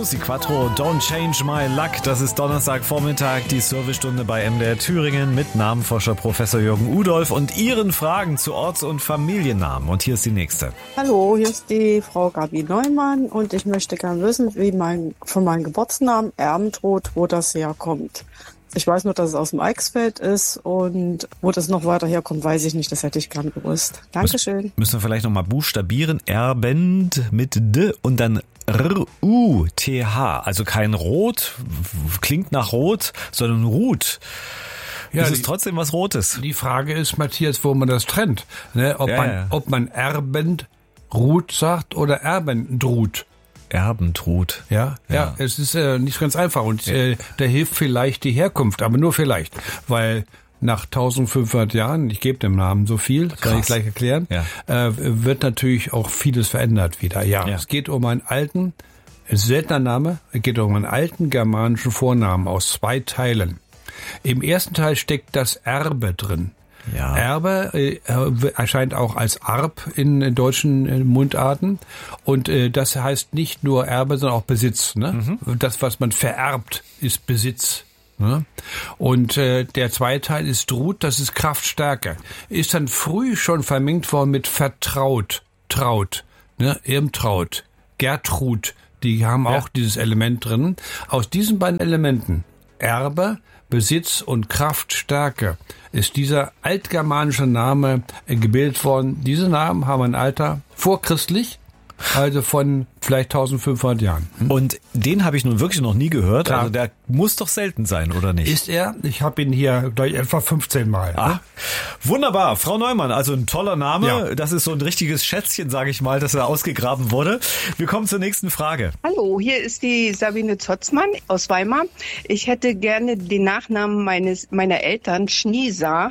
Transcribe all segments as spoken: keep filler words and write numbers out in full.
Susi Quattro, Don't Change My Luck. Das ist Donnerstagvormittag, die Servicestunde bei M D R Thüringen mit Namenforscher Professor Jürgen Udolph und Ihren Fragen zu Orts- und Familiennamen. Und hier ist die nächste. Hallo, hier ist die Frau Gabi Neumann und ich möchte gerne wissen, wie mein von meinem Geburtsnamen Erbentroth, wo das herkommt. Ich weiß nur, dass es aus dem Eichsfeld ist und wo das noch weiter herkommt, weiß ich nicht. Das hätte ich gern gewusst. Dankeschön. Müssen wir vielleicht nochmal buchstabieren. Erbend mit D und dann R U T H. Also kein Rot, klingt nach Rot, sondern Ruth. Ja, ist es die, trotzdem was Rotes? Die Frage ist, Matthias, wo man das trennt. Ne? Ob, ja, man, ja. ob man Erbend-Ruth sagt oder Erbendruth. Erbentroth. Ja, ja, ja, es ist äh, nicht ganz einfach und ja. äh, da hilft vielleicht die Herkunft, aber nur vielleicht, weil nach eintausendfünfhundert Jahren, ich gebe dem Namen so viel, das kann ich gleich erklären, ja. äh, wird natürlich auch vieles verändert wieder. Ja, ja, es geht um einen alten, seltener Name, es geht um einen alten germanischen Vornamen aus zwei Teilen. Im ersten Teil steckt das Erbe drin. Ja. Erbe äh, erscheint auch als Arb in deutschen äh, Mundarten und äh, das heißt nicht nur Erbe, sondern auch Besitz. Ne? Mhm. Das, was man vererbt, ist Besitz. Ne? Und äh, der zweite Teil ist Ruth, das ist Kraftstärke. Ist dann früh schon vermengt worden mit Vertraut, Traut, ne? Irmtraut, Gertrud, die haben ja. auch dieses Element drin. Aus diesen beiden Elementen, Erbe, Besitz und Kraftstärke, ist dieser altgermanische Name gebildet worden. Diese Namen haben ein Alter vorchristlich, also von vielleicht eintausendfünfhundert Jahren. Hm? Und den habe ich nun wirklich noch nie gehört. Klar. Also der muss doch selten sein, oder nicht? Ist er? Ich habe ihn hier gleich etwa fünfzehn Mal. Ah, ne? Wunderbar. Frau Neumann, also ein toller Name. Ja. Das ist so ein richtiges Schätzchen, sage ich mal, das da ausgegraben wurde. Wir kommen zur nächsten Frage. Hallo, hier ist die Sabine Zotzmann aus Weimar. Ich hätte gerne den Nachnamen meines meiner Eltern, Schnieser.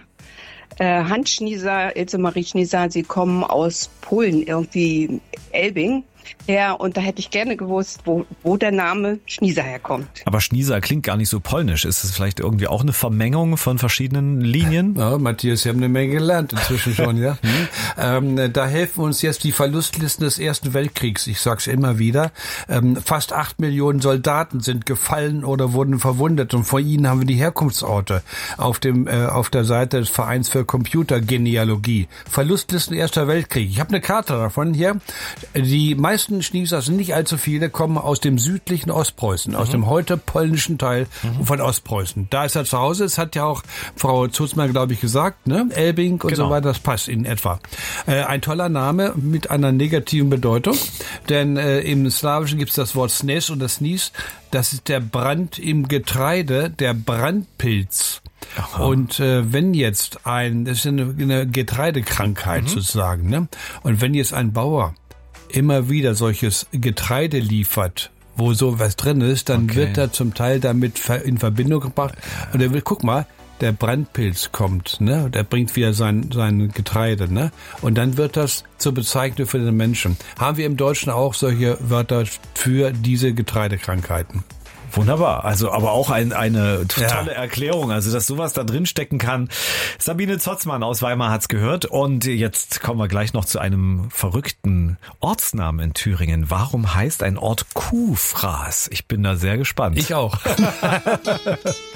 Äh, Hans Schnieser, Ilse Marie Schnieser, sie kommen aus Polen, irgendwie Elbing. Ja, und da hätte ich gerne gewusst, wo, wo der Name Schnieser herkommt. Aber Schnieser klingt gar nicht so polnisch. Ist es vielleicht irgendwie auch eine Vermengung von verschiedenen Linien? Ja, Matthias, Sie haben eine Menge gelernt inzwischen schon, ja. Hm. Ähm, da helfen uns jetzt die Verlustlisten des Ersten Weltkriegs. Ich sag's immer wieder. Ähm, fast acht Millionen Soldaten sind gefallen oder wurden verwundet. Und von ihnen haben wir die Herkunftsorte auf dem äh, auf der Seite des Vereins für Computergenealogie. Verlustlisten Erster Weltkrieg. Ich habe eine Karte davon hier. Die Die meisten Schnieser sind nicht allzu viele, kommen aus dem südlichen Ostpreußen, mhm. aus dem heute polnischen Teil mhm. von Ostpreußen. Da ist er zu Hause. Es hat ja auch Frau Zutzmann, glaube ich, gesagt, ne? Elbing und genau. so weiter, das passt in etwa. Äh, ein toller Name mit einer negativen Bedeutung, denn äh, im Slawischen gibt es das Wort Snes und das Snies, das ist der Brand im Getreide, der Brandpilz. Aha. Und äh, wenn jetzt ein, das ist eine, eine Getreidekrankheit mhm. sozusagen, ne? Und wenn jetzt ein Bauer immer wieder solches Getreide liefert, wo sowas drin ist, dann okay. wird er zum Teil damit in Verbindung gebracht. Und er will, guck mal, der Brandpilz kommt, ne? Der bringt wieder sein, sein Getreide, ne? Und dann wird das zur Bezeichnung für den Menschen. Haben wir im Deutschen auch solche Wörter für diese Getreidekrankheiten? Wunderbar, also aber auch ein, eine tolle ja. Erklärung, also dass sowas da drin stecken kann. Sabine Zotzmann aus Weimar hat's gehört und jetzt kommen wir gleich noch zu einem verrückten Ortsnamen in Thüringen. Warum heißt ein Ort Kuhfraß? Ich bin da sehr gespannt. Ich auch.